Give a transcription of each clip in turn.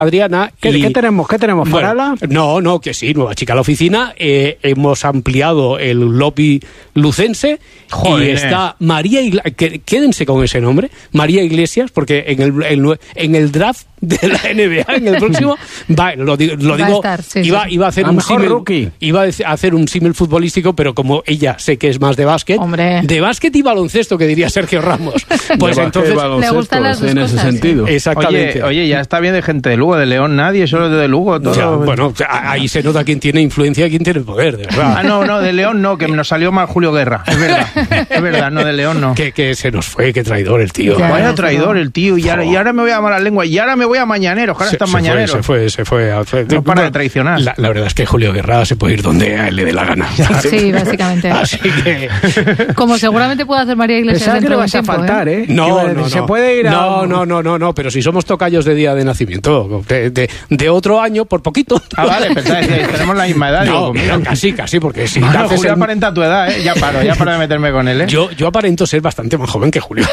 Adriana. ¿Qué tenemos? ¿Farala? Bueno, no, que sí, nueva chica a la oficina. Hemos ampliado el lobby lucense. Joder. Y está María Iglesias. Quédense con ese nombre, María Iglesias, porque en el draft de la NBA, en el próximo, lo digo, a estar, sí, iba a hacer un símil rookie. Iba a hacer un símil futbolístico, pero como ella sé que es más de básquet, de básquet y baloncesto, que diría Sergio Ramos. Pues entonces le gustan las dos en cosas, ese sentido. Exactamente. Oye, ya está bien de gente de Lugo, de León nadie, solo de Lugo todo. Ya, bueno, ahí se nota quién tiene influencia y quién tiene poder, de verdad. No, de León no, que nos salió mal Julio Guerra. Es verdad, no, de León no. Que se nos fue, que traidor el tío. Vaya traidor el tío, y ahora me voy a llamar la lengua, y ahora me voy a Mañaneros, que ahora están Mañaneros. Se fue. No para de traicionar. La verdad es que Julio Guerra se puede ir donde a él le dé la gana. Sí, básicamente. Así que... Como seguramente puede hacer María Iglesias dentro de un tiempo, faltar, ¿eh? No. Se puede ir a... No, pero si somos tocayos de día de nacimiento, de otro año, por poquito. Vale, pensaba que tenemos la misma edad. No, casi, porque si bueno, Julio aparenta tu edad, ¿eh? Ya paro de meterme con él, ¿eh? Yo aparento ser bastante más joven que Julio.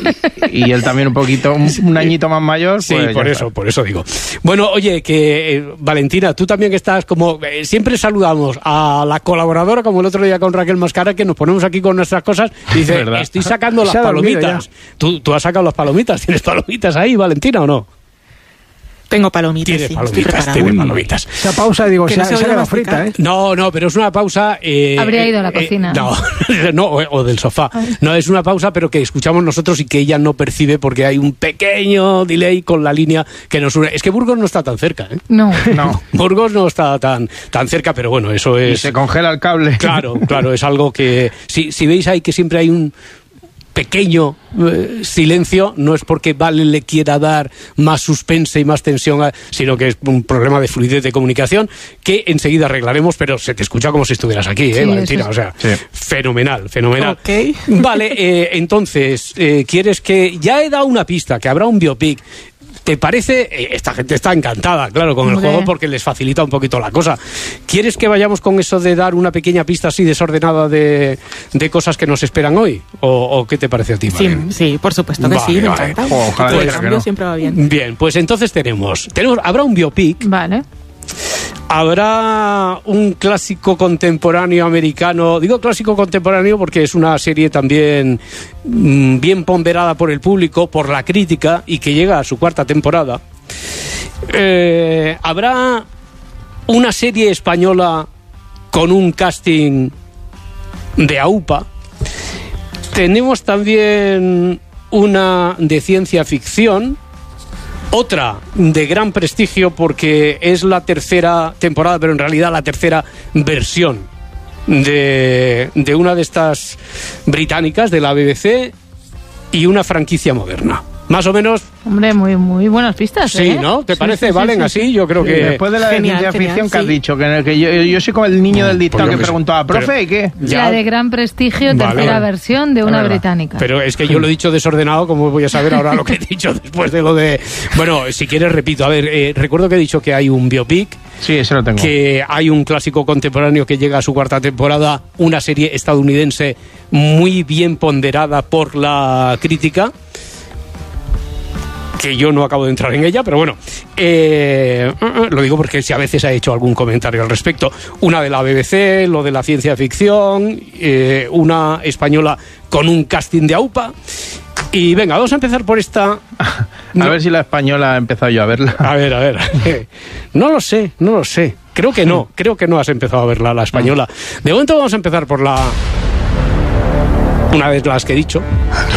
Y él también un poquito, un añito más mayor. Sí, pues por eso digo. Bueno, oye, que Valentina, tú también que estás como... siempre saludamos a la colaboradora, como el otro día con Raquel Mascara, que nos ponemos aquí con nuestras cosas y dice, estoy sacando las palomitas. ¿Tú has sacado las palomitas? ¿Tienes palomitas ahí, Valentina, o no? Tengo palomitas, tiene sí. palomitas. Esa pausa, digo, se ha quedado frita, ¿eh? No, pero es una pausa... Habría ido a la cocina. No, o del sofá. No, es una pausa, pero que escuchamos nosotros y que ella no percibe porque hay un pequeño delay con la línea que nos une. Es que Burgos no está tan cerca, ¿eh? No. Burgos no está tan cerca, pero bueno, eso es... Y se congela el cable. Claro, es algo que... Si veis ahí que siempre hay un pequeño silencio, no es porque Vale le quiera dar más suspense y más tensión, sino que es un problema de fluidez de comunicación que enseguida arreglaremos, pero se te escucha como si estuvieras aquí, sí, Valentina, o sea, sí. Fenomenal. Okay. Vale, entonces, ¿quieres que... Ya he dado una pista, que habrá un biopic. ¿Te parece? Esta gente está encantada, claro, con el juego porque les facilita un poquito la cosa. ¿Quieres que vayamos con eso de dar una pequeña pista así desordenada de cosas que nos esperan hoy? ¿O qué te parece a ti, María? Sí, por supuesto que sí, me encanta. Ojalá el cambio siempre va bien. Bien, pues entonces habrá un biopic. Vale. Habrá un clásico contemporáneo americano. Digo clásico contemporáneo porque es una serie también bien ponderada por el público, por la crítica, y que llega a su 4ª temporada. Habrá una serie española con un casting de AUPA. Tenemos también una de ciencia ficción. Otra de gran prestigio porque es la 3ª temporada, pero en realidad la 3ª versión de una de estas británicas, de la BBC, y una franquicia moderna. Más o menos... Hombre, muy buenas pistas, sí, ¿eh? ¿no? ¿Te parece? Sí, ¿Valen así? Sí. Yo creo que... Después de la ciencia ficción que has dicho, que yo soy como el niño del dictado que preguntaba, profe, ¿y qué? La de gran prestigio, 3ª versión de una británica. Pero es que yo lo he dicho desordenado, ¿cómo voy a saber ahora lo que he dicho después de lo de... Bueno, si quieres repito. A ver, recuerdo que he dicho que hay un biopic. Sí, eso lo tengo. Que hay un clásico contemporáneo que llega a su 4ª temporada, una serie estadounidense muy bien ponderada por la crítica, que yo no acabo de entrar en ella, pero bueno, lo digo porque si a veces ha hecho algún comentario al respecto. Una de la BBC, lo de la ciencia ficción, una española con un casting de AUPA. Y venga, vamos a empezar por esta... A ver si la española ha empezado yo a verla. A ver. No lo sé. Creo que no has empezado a verla, la española. De momento vamos a empezar por la... Una vez las que he dicho.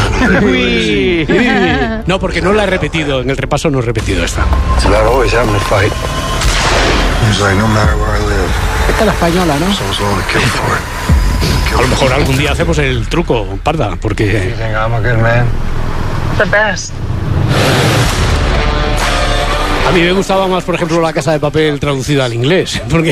No, porque no la he repetido. En el repaso no he repetido esta. Esta es la española, ¿no? A lo mejor algún día hacemos el truco, Parda, porque... A mí me gustaba más, por ejemplo, La Casa de Papel traducida al inglés, porque...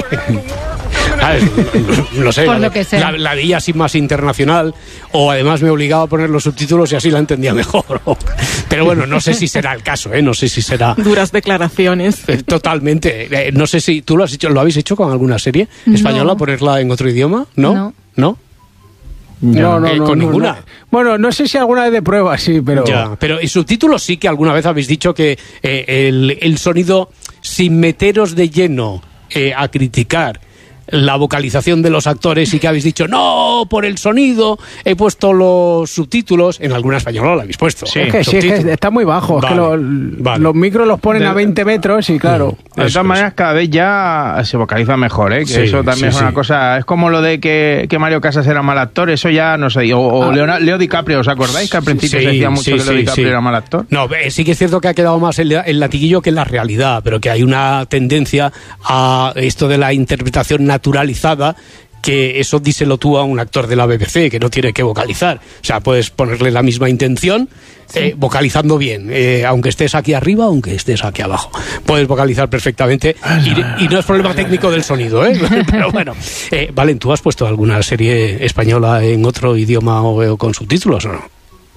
No sé, por lo que sea. La veía así más internacional, o además me obligaba a poner los subtítulos y así la entendía mejor. Pero bueno, no sé si será el caso, no sé si será... Duras declaraciones. Totalmente. No sé si tú lo habéis hecho con alguna serie española, ponerla en otro idioma, ¿no? No. No, con ninguna. No. Bueno, no sé si alguna vez de prueba, sí, pero... Ya, pero en subtítulos sí que alguna vez habéis dicho que el sonido, sin meteros de lleno a criticar la vocalización de los actores, y que habéis dicho, no, por el sonido he puesto los subtítulos. En alguna española lo habéis puesto. Sí, es que está muy bajo. Vale, es que los micros los ponen a 20 metros y claro... De todas maneras, cada vez ya se vocaliza mejor, ¿eh? Que Sí, eso también es una cosa... Es como lo de que Mario Casas era mal actor, eso ya no sé. O Leo DiCaprio, ¿os acordáis? Que al principio se decía mucho que Leo DiCaprio era mal actor. No, sí que es cierto que ha quedado más el latiguillo que la realidad, pero que hay una tendencia a esto de la interpretación naturalizada, que eso díselo tú a un actor de la BBC, que no tiene que vocalizar. O sea, puedes ponerle la misma intención, vocalizando bien, aunque estés aquí arriba, aunque estés aquí abajo. Puedes vocalizar perfectamente, y no es problema técnico del sonido, ¿eh? Pero bueno. Valen, ¿tú has puesto alguna serie española en otro idioma o con subtítulos o no?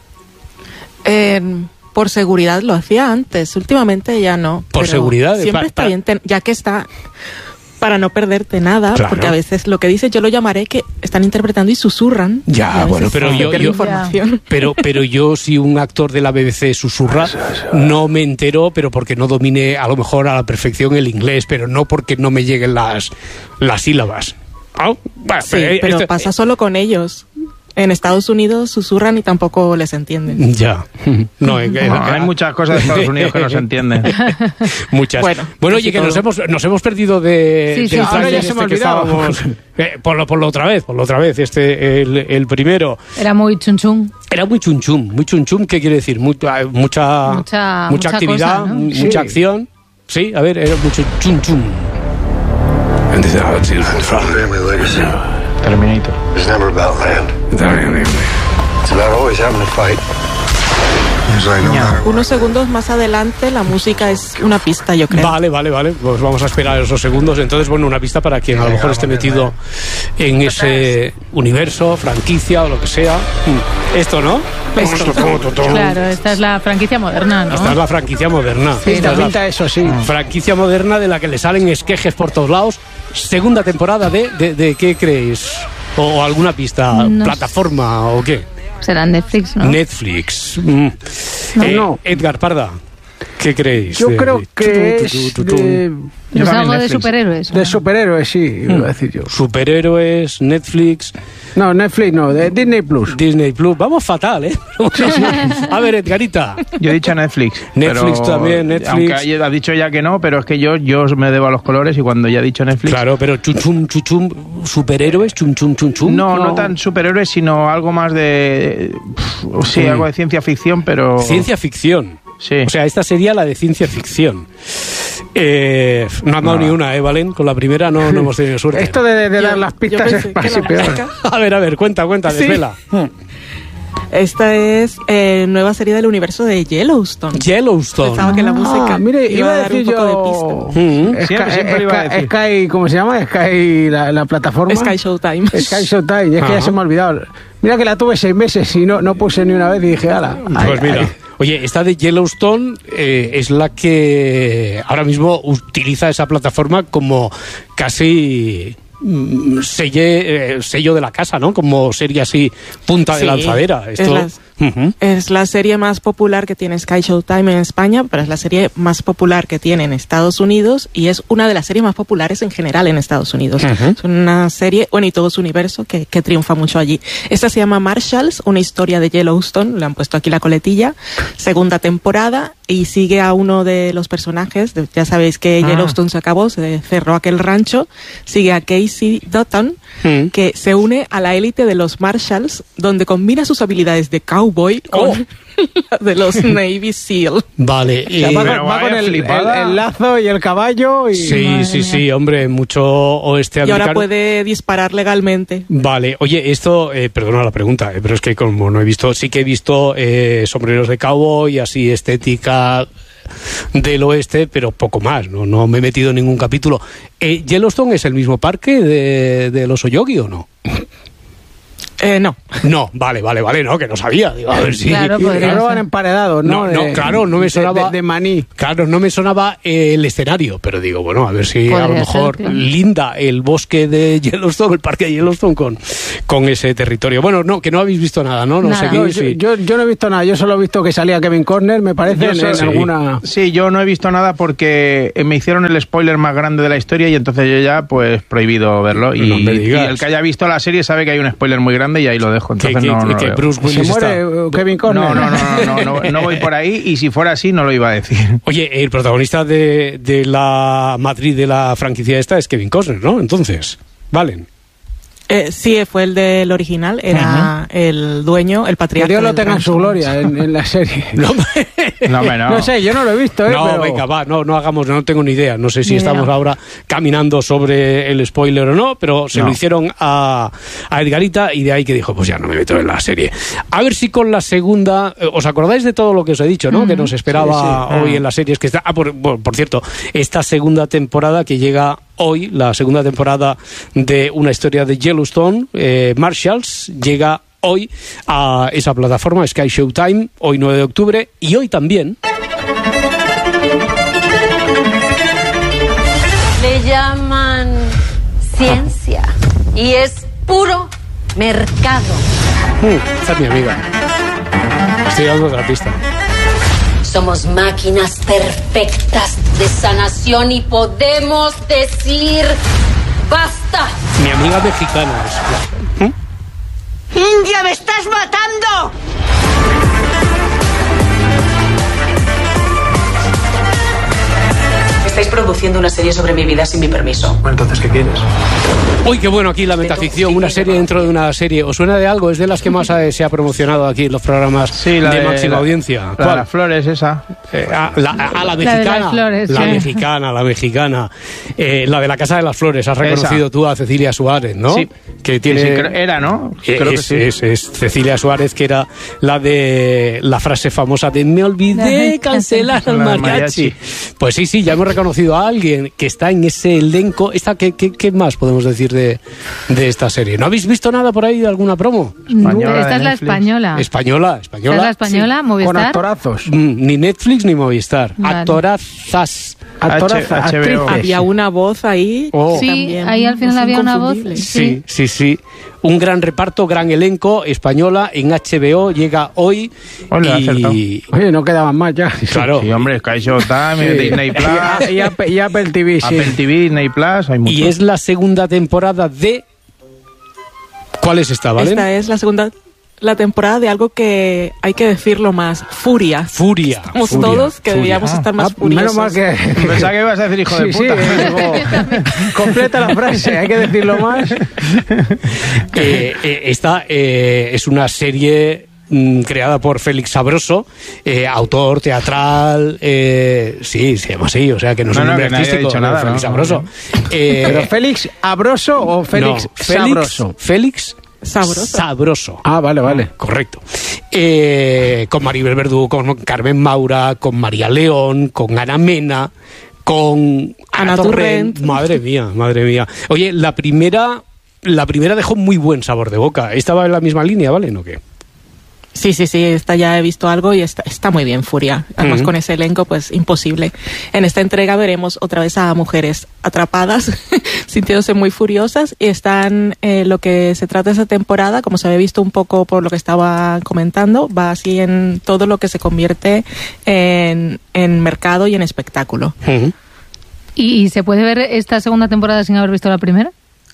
Por seguridad lo hacía antes, últimamente ya no. ¿Por seguridad? Siempre está bien, ya que está... Para no perderte nada, claro. Porque a veces lo que dice yo lo llamaré que están interpretando y susurran. Ya, bueno, pero yo información. Pero yo, si un actor de la BBC susurra, no me entero, pero porque no domine a lo mejor a la perfección el inglés, pero no porque no me lleguen las sílabas. ¿Oh? Bueno, sí, pero pasa solo con ellos. En Estados Unidos susurran y tampoco les entienden. Ya. No, hay muchas cosas de Estados Unidos que no se entienden. Muchas. Bueno, oye, que nos hemos perdido de... Sí, ahora ya se me ha olvidado. Por lo otra vez, el primero. Era muy chunchum. Era muy chunchum. Muy chunchum, ¿qué quiere decir? Mucha actividad, cosa, ¿no? Mucha acción. Sí, a ver, era mucho chunchum. Terminator. It's never about land. It's about always having to fight. Unos segundos más adelante la música es una pista, yo creo. Vale. Pues vamos a esperar esos segundos. Entonces, bueno, una pista para quien a lo mejor esté metido en ese universo, franquicia o lo que sea. Esto, ¿no? Claro, esta es la franquicia moderna, ¿no? Esta es la franquicia moderna. Sí, esta pinta eso, sí. Franquicia moderna de la que le salen esquejes por todos lados. Segunda temporada de ¿qué creéis? ¿O alguna pista? No, ¿plataforma o qué? Será Netflix, ¿no? Netflix. No. Edgar Parda, ¿qué creéis? Yo creo que es ¿Es algo de superhéroes? De superhéroes, sí, iba a decir yo. Superhéroes, Netflix... No, Netflix no, de Disney Plus. Disney Plus, vamos fatal, ¿eh? A ver, Edgarita. Yo he dicho Netflix. Netflix también, Netflix. Aunque ha dicho ya que no, pero es que yo me debo a los colores y cuando ya he dicho Netflix... Claro, pero chuchum, superhéroes, chum. No tan superhéroes, sino algo más de... Sí, algo de ciencia ficción, pero... Ciencia ficción. Sí. O sea, esta sería la de ciencia ficción. No han dado ni una, Valen. Con la primera no hemos tenido suerte. Esto de dar las pistas es casi peor. A ver, cuenta, desvela. Esta es nueva serie del universo de Yellowstone. Pensaba que la música iba a decir un poco de pista. Sky, ¿cómo se llama? Sky, la plataforma. Sky Showtime. Sky Showtime, es que ya se me ha olvidado. Mira que la tuve 6 meses y no puse ni una vez y dije, ala. Pues mira. Oye, esta de Yellowstone es la que ahora mismo utiliza esa plataforma como casi sello de la casa, ¿no? Como serie así, punta de lanzadera. Esto... Es la serie más popular que tiene Sky Showtime en España, pero es la serie más popular que tiene en Estados Unidos y es una de las series más populares en general en Estados Unidos. Es una serie, y todo su universo que triunfa mucho allí. Esta se llama Marshalls, una historia de Yellowstone, le han puesto aquí la coletilla, segunda temporada, y sigue a uno de los personajes, ya sabéis que Yellowstone se acabó, se cerró aquel rancho, sigue a Casey Dutton, que se une a la élite de los Marshalls, donde combina sus habilidades de cowboy con de los Navy SEAL. Vale. Va con el lazo y el caballo. Sí, hombre, mucho oeste americano. Y ahora puede disparar legalmente. Vale, oye, esto, perdona la pregunta, pero es que como no he visto, sí que he visto sombreros de cowboy, así estética del oeste, pero poco más, no me he metido en ningún capítulo. ¿Yellowstone es el mismo parque de los Oyogi o no? No. No, vale, no, que no sabía. Digo, a ver si... Claro, lo van emparedado, ¿no? Claro, no me sonaba... De maní. Claro, no me sonaba el escenario, pero digo, bueno, a ver si a lo mejor linda el bosque de Yellowstone, el parque de Yellowstone con ese territorio. Bueno, no, que no habéis visto nada, ¿no? No nada. Yo no he visto nada, yo solo he visto que salía Kevin Costner, me parece, en alguna... Sí, yo no he visto nada porque me hicieron el spoiler más grande de la historia y entonces yo ya, pues, prohibido verlo. Y el que haya visto la serie sabe que hay un spoiler muy grande y ahí lo dejo. Entonces que Bruce Willis ¿se muere Kevin Costner? No voy por ahí, y si fuera así no lo iba a decir. Oye, el protagonista de la matriz de la franquicia esta es Kevin Costner, ¿no? Entonces, ¿valen? Sí, fue el del original, era el dueño, el patriarca. Que Dios lo tenga en su gloria en la serie. No sé, yo no lo he visto. No, pero... venga, va, no hagamos, no tengo ni idea. No sé si estamos ahora caminando sobre el spoiler o no, pero se lo hicieron a Edgarita y de ahí que dijo, pues ya no me meto en la serie. A ver si con la segunda, ¿os acordáis de todo lo que os he dicho, no? Que nos esperaba hoy en las series que está... por cierto, esta segunda temporada que llega hoy, la segunda temporada de una historia de Yellowstone, Marshalls, llega hoy a esa plataforma, Sky Showtime, hoy 9 de octubre, y hoy también... Le llaman ciencia y es puro mercado. Esta es mi amiga. Estoy dando otra pista. Somos máquinas perfectas de sanación y podemos decir ¡basta! Mi amiga mexicana es. ¡India, me estás matando! Estáis produciendo una serie sobre mi vida sin mi permiso. Bueno, entonces, ¿qué quieres? Uy, qué bueno aquí la metaficción, una serie dentro de una serie. ¿Os suena de algo? Es de las que más se ha promocionado aquí en los programas de máxima audiencia. ¿Cuál? Las flores, esa. La mexicana. Flores, la mexicana. La de la Casa de las Flores. Has reconocido tú a Cecilia Suárez, ¿no? Sí. Que tiene... Sí, era, ¿no? Creo que sí. Es Cecilia Suárez, que era la de la frase famosa de me olvidé cancelar al mariachi. Pues sí, ya hemos reconocido a alguien que está en ese elenco. ¿Qué más podemos decir de esta serie? ¿No habéis visto nada por ahí de alguna promo? Española, esta es la española. Española. ¿Esta es la española? Sí. ¿Movistar? Con actorazos. Ni Netflix ni Movistar. Vale. Actorazas. HBO. Había una voz ahí. Sí, ahí al final había una voz. Sí. Un gran reparto, gran elenco, española, en HBO, llega hoy. Oye, no quedaban más ya. Claro. Sí, hombre, Sky Showtime, Disney Plus. y Apple TV, sí. Apple TV, Disney Plus, hay mucho. Y es la segunda temporada de... ¿Cuál es esta, Valen? Esta es la temporada de algo que hay que decirlo más, Furia. Somos todos que deberíamos estar más furiosos. Menos mal que... Pensaba que ibas a decir hijo de puta. Completa la frase, hay que decirlo más. Esta es una serie creada por Félix Sabroso, autor teatral, sí, se llama así, o sea que no es un nombre artístico, nada, Félix Sabroso. ¿Pero Félix Abroso o Félix Sabroso? Félix Sabroso. Ah, vale. Correcto. Con Maribel Verdú, con Carmen Maura, con María León, con Ana Mena, con Ana Torrent. Madre mía. Oye, la primera dejó muy buen sabor de boca. ¿Estaba en la misma línea, vale? ¿No qué? Sí, esta ya he visto algo y está muy bien, Furia. Además, con ese elenco, pues imposible. En esta entrega veremos otra vez a mujeres atrapadas, sintiéndose muy furiosas, y están, lo que se trata de esa temporada, como se había visto un poco por lo que estaba comentando, va así en todo lo que se convierte en mercado y en espectáculo. ¿Y se puede ver esta segunda temporada sin haber visto la primera?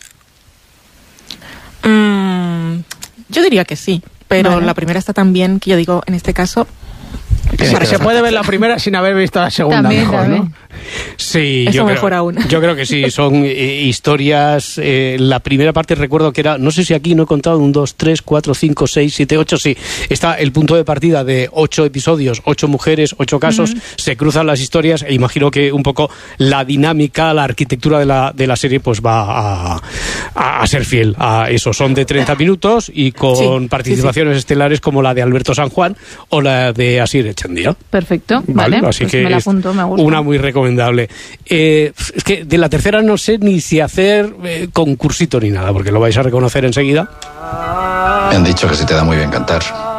Yo diría que sí. Pero la primera está tan bien que yo digo, en este caso... Se puede ver la primera sin haber visto la segunda, también, mejor, ¿no? Sí, eso mejor aún. Yo creo que sí, son historias. La primera parte recuerdo que era, no sé si aquí no he contado, 1, 2, 3, 4, 5, 6, 7, 8, sí. Está el punto de partida de 8 episodios, 8 mujeres, 8 casos, se cruzan las historias e imagino que un poco la dinámica, la arquitectura de la serie pues va a ser fiel a eso. Son de 30 minutos y con participaciones estelares como la de Alberto San Juan o la de Asier Echave. en día. Perfecto, vale, así pues que me la es apunto, me gusta. una muy recomendable. Es que de la tercera no sé ni si hacer concursito ni nada, porque lo vais a reconocer enseguida. Me han dicho que se te da muy bien cantar.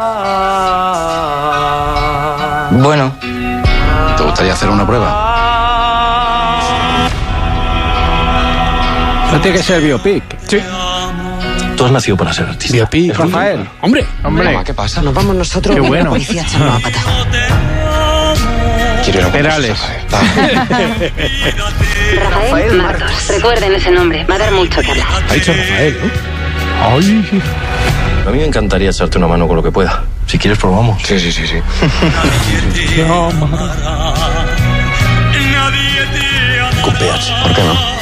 Bueno. ¿Te gustaría hacer una prueba? No tiene que ser biopic. Sí. Tú has nacido para ser artista. Biopic. ¿Es Rafael? Hombre. Mamá, ¿qué pasa? Nos vamos nosotros. Qué bueno. La policía echando la pata. Quiero ir a Perales. Rafael Martos. Recuerden ese nombre. Va a dar mucho que hablar. Ha dicho Rafael, ¿no? Ay. A mí me encantaría echarte una mano con lo que pueda. Si quieres, probamos. Sí. Con PH. ¿Por qué no?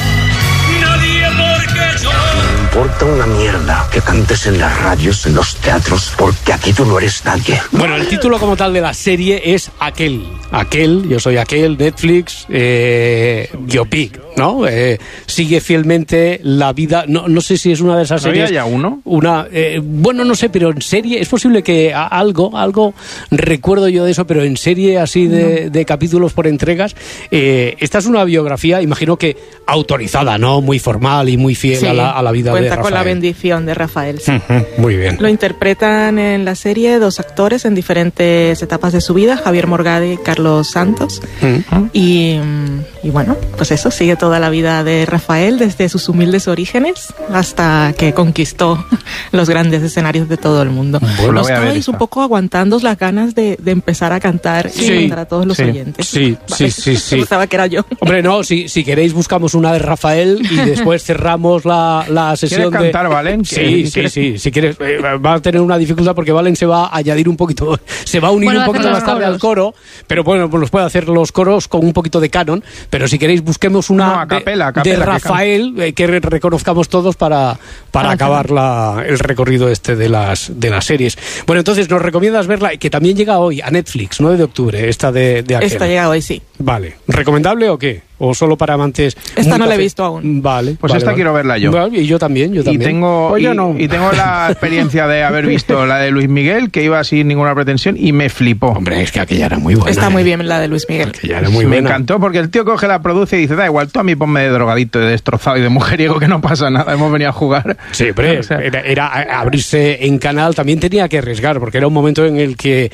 Me importa una mierda que cantes en las radios, en los teatros, porque aquí tú no eres nadie. Bueno, el título como tal de la serie es Aquel. Aquel, yo soy Aquel, Netflix, biopic, ¿no? Sigue fielmente la vida. No sé si es una de esas series. ¿Había ya uno? Bueno, no sé, pero en serie es posible que algo recuerdo yo de eso, pero en serie así de capítulos por entregas. Esta es una biografía, imagino que autorizada, ¿no? Muy formal y muy fiel Sí, a la vida de cuenta Rafael. con la bendición de Rafael. Sí. Muy bien. Lo interpretan en la serie 2 actores en diferentes etapas de su vida, Javier Morgade y Carlos Santos. Y bueno, pues eso, sigue toda la vida de Rafael desde sus humildes orígenes hasta que conquistó los grandes escenarios de todo el mundo. Bueno, Nos voy a ver estabais esta. un poco aguantando las ganas de empezar a cantar y cantar a todos los oyentes. Sí. Pensaba que era yo. Hombre, no, si queréis buscamos una de Rafael y después cerramos la sesión. ¿Quieres cantar, Valen? Sí. Si quieres, va a tener una dificultad porque Valen se va a añadir un poquito, se va a unir un poquito más tarde al coro, pero bueno, pues los puede hacer los coros con un poquito de canon, pero si queréis busquemos una a capela, de Rafael que reconozcamos todos para acabar el recorrido de las series. Bueno, entonces nos recomiendas verla, que también llega hoy a Netflix, 9 de octubre, esta de Aquel. Esta llega hoy, sí. Vale. ¿Recomendable o qué? ¿O solo para amantes? Esta no la he visto aún. Vale. Pues esta quiero verla yo. Vale, y yo también. Y tengo la experiencia de haber visto la de Luis Miguel, que iba sin ninguna pretensión, y me flipó. Hombre, es que aquella era muy buena. Está muy bien la de Luis Miguel. Aquella era muy buena. Me encantó porque el tío coge, la produce y dice, da igual, tú a mí ponme de drogadito, de destrozado y de mujeriego, que no pasa nada, hemos venido a jugar. Sí, hombre, o sea, era abrirse en canal, también tenía que arriesgar, porque era un momento en el que,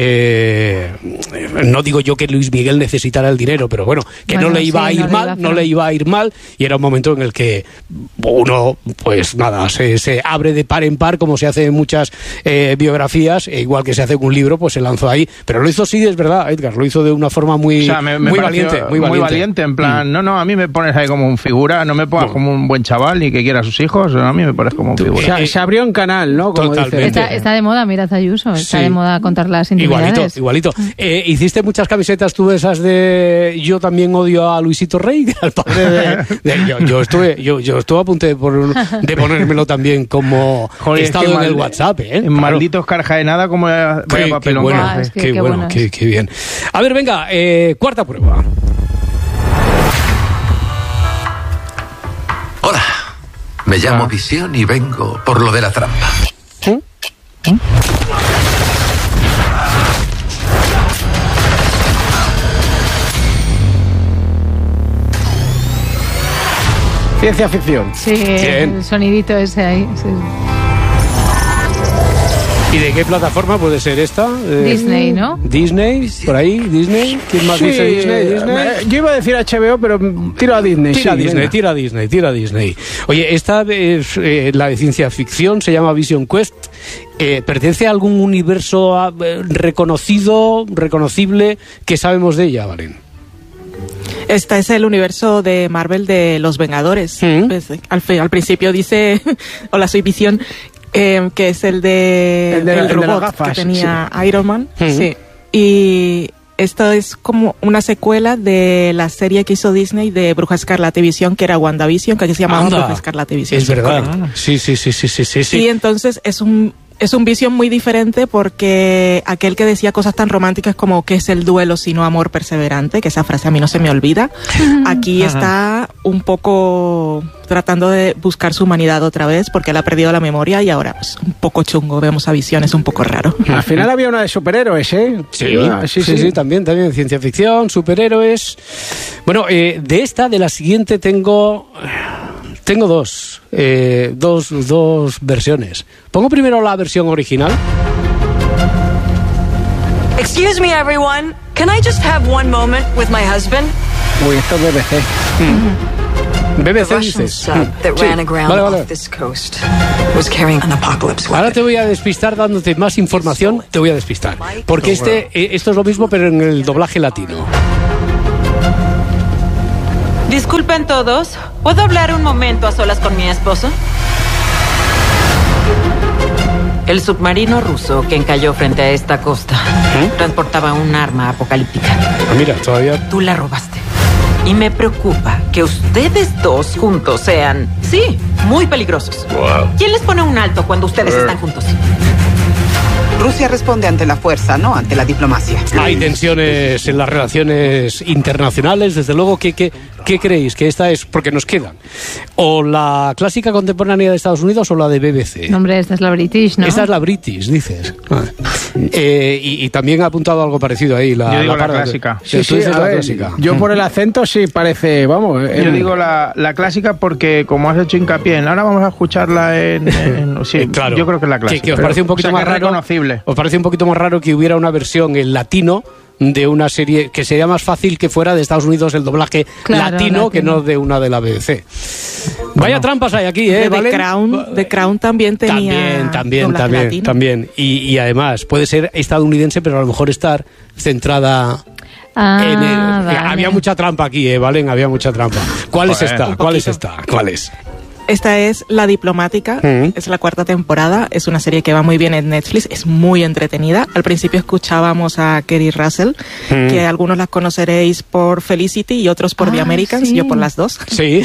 no digo yo que Luis Miguel necesitara el dinero, pero bueno, que no le iba a ir mal, no le iba a ir mal, y era un momento en el que uno, pues nada, se abre de par en par, como se hace en muchas biografías, e igual que se hace en un libro, pues se lanzó ahí, pero lo hizo, sí, es verdad, Edgar, lo hizo de una forma muy, o sea, me muy valiente, muy valiente, en plan, no, a mí me pones ahí como un figura, no me pongas como un buen chaval ni que quiera a sus hijos, a mí me pones como un figura. Se abrió un canal, ¿no? Como totalmente. Está de moda, mira Ayuso, está de moda contar las intimidades. Igualito. ¿Hiciste muchas camisetas tú esas de yo también odio a Luisito Rey? Al padre yo estuve a punto de ponérmelo también como estado en el WhatsApp, En malditos carja de nada, como vaya papelón. Qué bueno, qué bien. A ver, venga, cuarta prueba. Hola, me llamo Visión y vengo por lo de la trampa. Ciencia ficción. Sí, el sonidito ese ahí. Sí. ¿Y de qué plataforma puede ser esta? Disney, ¿no? Disney, por ahí, Disney. ¿Quién más dice Disney? Yo iba a decir HBO, pero tiro a Disney. Tira a Disney. Oye, esta es la de ciencia ficción, se llama Vision Quest. ¿Pertenece a algún universo reconocible? ¿Qué sabemos de ella, Valen? Este es el universo de Marvel de los Vengadores. Pues, al principio dice, hola, soy Visión, que es el robot gafas, que tenía Iron Man. Sí. Y esto es como una secuela de la serie que hizo Disney de Bruja Escarlata y Visión, que era WandaVision, que aquí se llamaba Bruja Escarlata y Visión. Es verdad. Sí. Y entonces es un Es un vicio muy diferente porque aquel que decía cosas tan románticas como ¿qué es el duelo sino amor perseverante? Que esa frase a mí no se me olvida. Aquí está un poco tratando de buscar su humanidad otra vez porque él ha perdido la memoria y ahora pues, un poco chungo, vemos a Visiones un poco raro. Al final había una de superhéroes, ¿eh? Sí, también ciencia ficción, superhéroes. Bueno, de la siguiente tengo dos versiones. Pongo primero la versión original. Excuse me, everyone. Can I just have one moment with my husband? Uy, esto es BBC. BBC dices. Ahora te voy a despistar dándote más información. Te voy a despistar. Porque esto es lo mismo, pero en el doblaje latino. Disculpen todos, ¿puedo hablar un momento a solas con mi esposo? El submarino ruso que encalló frente a esta costa transportaba un arma apocalíptica. Mira, todavía... Tú la robaste. Y me preocupa que ustedes dos juntos sean, sí, muy peligrosos. Wow. ¿Quién les pone un alto cuando ustedes están juntos? Rusia responde ante la fuerza, no ante la diplomacia. Hay tensiones en las relaciones internacionales, desde luego. ¿Qué creéis? ¿Que esta es porque nos quedan? ¿O la clásica contemporánea de Estados Unidos o la de BBC? No, hombre, esta es la British, ¿no? Esta es la British, dices. Y también ha apuntado algo parecido ahí. Yo digo la clásica. Sí, la clásica. Yo por el acento sí parece, vamos... Yo digo la clásica porque como has hecho hincapié en ahora vamos a escucharla sí, claro. Yo creo que es la clásica. Que os parece un poquito más raro. Reconocible. ¿Os parece un poquito más raro que hubiera una versión en latino de una serie que sería más fácil que fuera de Estados Unidos el doblaje latino que no de una de la BBC? Vaya trampas hay aquí, ¿vale? The Crown también tenía también. Y además puede ser estadounidense, pero a lo mejor estar centrada en el... Vale. Había mucha trampa aquí, Valen, había mucha trampa. ¿Cuál es esta? ¿Cuál es? Esta es La Diplomática, es la 4ª temporada, es una serie que va muy bien en Netflix, es muy entretenida. Al principio escuchábamos a Kerry Russell, que algunos las conoceréis por Felicity y otros por The Americans, yo por las dos. Sí.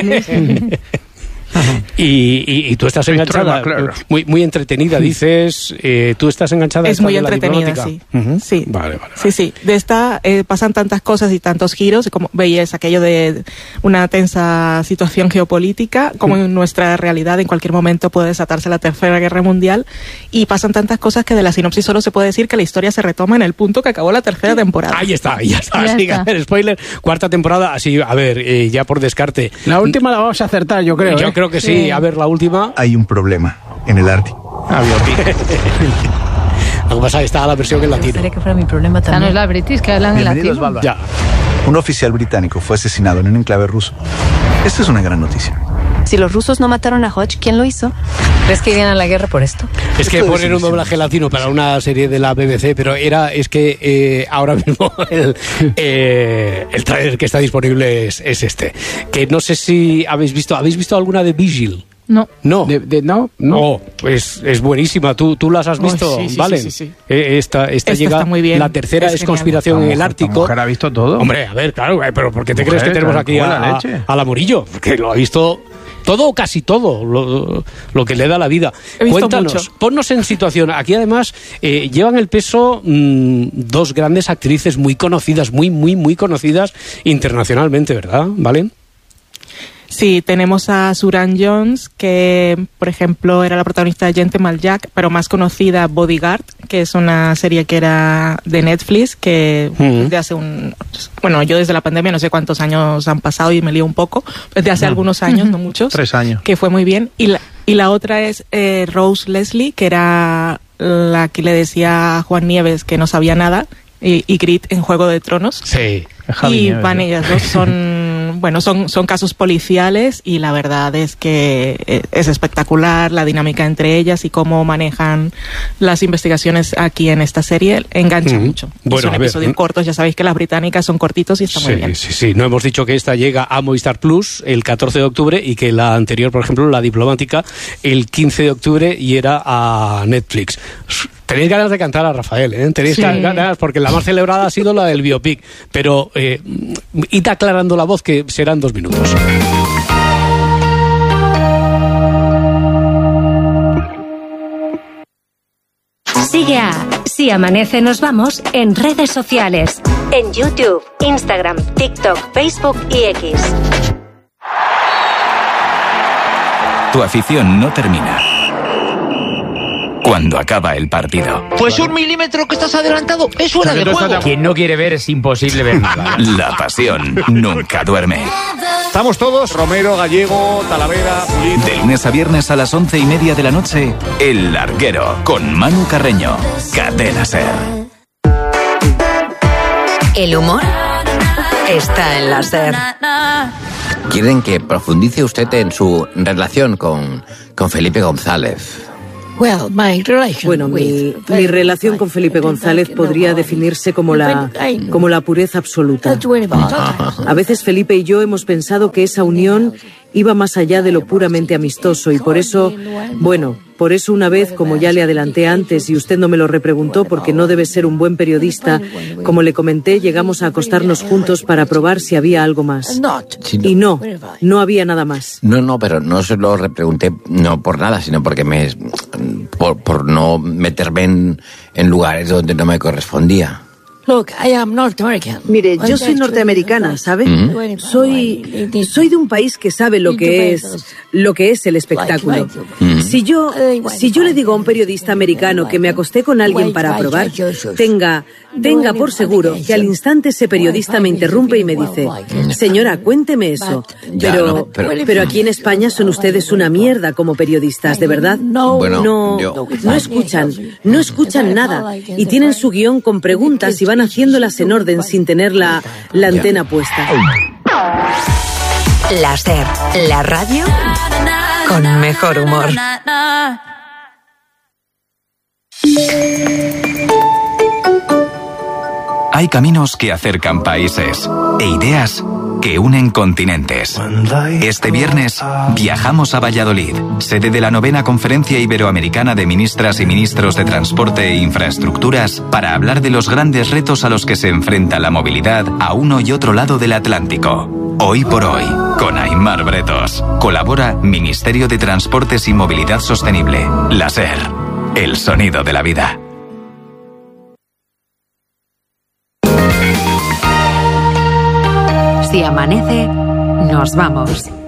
Y tú estás enganchada, muy entretenida, dices, tú estás enganchada. Es muy entretenida, sí. Sí. Vale. Sí. De esta pasan tantas cosas y tantos giros, como veías aquello de una tensa situación geopolítica, como en nuestra realidad en cualquier momento puede desatarse la Tercera Guerra Mundial, y pasan tantas cosas que de la sinopsis solo se puede decir que la historia se retoma en el punto que acabó la tercera temporada. Ahí está. Así que, a ver, spoiler, 4ª temporada, así, a ver, ya por descarte. La última la vamos a acertar, yo creo. Yo creo que sí. A ver, la última. Hay un problema en el arte. Lo que pasa es que está la versión en latino. Me gustaría que fuera mi problema también. No es la British, que hablan en latino. Ya. Un oficial británico fue asesinado en un enclave ruso. Esta es una gran noticia. Si los rusos no mataron a Hodge, ¿quién lo hizo? ¿Crees que irían a la guerra por esto? Es que poner un doblaje latino para una serie de la BBC, pero ahora mismo el trailer que está disponible es este. Que no sé si habéis visto alguna de Vigil. No. No. Oh, pues es buenísima. ¿Tú las has visto? Sí, ¿Vale? Sí. Esta llega está muy bien. La tercera es Conspiración en el Ártico. ¿La mujer ha visto todo? Hombre, a ver, claro, pero ¿por qué te crees que tenemos aquí a la Murillo? Porque lo ha visto todo o casi todo lo que le da la vida. Cuéntanos, ponnos en situación. Aquí además llevan el peso dos grandes actrices muy conocidas, muy conocidas internacionalmente, ¿verdad? ¿Vale? Sí, tenemos a Suran Jones, que por ejemplo era la protagonista de Gentleman Jack, pero más conocida Bodyguard, que es una serie que era de Netflix, que desde hace yo desde la pandemia no sé cuántos años han pasado y me lío un poco, desde hace algunos años, no muchos. 3 años. Que fue muy bien. Y la otra es Rose Leslie, que era la que le decía a Juan Nieves que no sabía nada, y Grit en Juego de Tronos. Sí. Y van ellas dos, son casos policiales y la verdad es que es espectacular la dinámica entre ellas y cómo manejan las investigaciones aquí en esta serie. Engancha mucho. Son episodios cortos, ya sabéis que las británicas son cortitos y está muy bien. Sí. No hemos dicho que esta llega a Movistar Plus el 14 de octubre y que la anterior, por ejemplo, La Diplomática, el 15 de octubre y era a Netflix. Tenéis ganas de cantar a Rafael, ¿eh? Tenéis ganas, porque la más celebrada ha sido la del biopic, pero id aclarando la voz que serán 2 minutos. Sigue a Si Amanece Nos Vamos en redes sociales. En YouTube, Instagram, TikTok, Facebook y X. Tu afición no termina cuando acaba el partido. Pues 1 milímetro que estás adelantado es fuera de juego. Quien no quiere ver es imposible ver nada. La pasión nunca duerme. Estamos todos, Romero, Gallego, Talavera, Pulido. De lunes a viernes a las 11:30 de la noche, El Larguero, con Manu Carreño. Cadena SER. El humor está en la SER. ¿Quieren que profundice usted en su relación con Felipe González? Bueno, mi relación con Felipe González podría definirse como la pureza absoluta. A veces Felipe y yo hemos pensado que esa unión iba más allá de lo puramente amistoso y por eso una vez, como ya le adelanté antes y usted no me lo repreguntó porque no debe ser un buen periodista, como le comenté, llegamos a acostarnos juntos para probar si había algo más. Y no había nada más. No, pero no se lo repregunté no por nada, sino porque por no meterme en lugares donde no me correspondía. Mire, yo soy norteamericana, ¿sabe? Soy de un país que sabe lo que es el espectáculo. Si yo le digo a un periodista americano que me acosté con alguien para probar, tenga por seguro que al instante ese periodista me interrumpe y me dice: señora, cuénteme eso. Pero aquí en España son ustedes una mierda como periodistas, ¿de verdad? No escuchan nada y tienen su guión con preguntas y van haciéndolas en orden sin tener la antena puesta. La SER, la radio con mejor humor. Hay caminos que acercan países e ideas que unen continentes. Este viernes viajamos a Valladolid, sede de la 9ª Conferencia Iberoamericana de Ministras y Ministros de Transporte e Infraestructuras, para hablar de los grandes retos a los que se enfrenta la movilidad a uno y otro lado del Atlántico. Hoy por hoy, con Aimar Bretos. Colabora Ministerio de Transportes y Movilidad Sostenible. La SER, el sonido de la vida. Si amanece, nos vamos.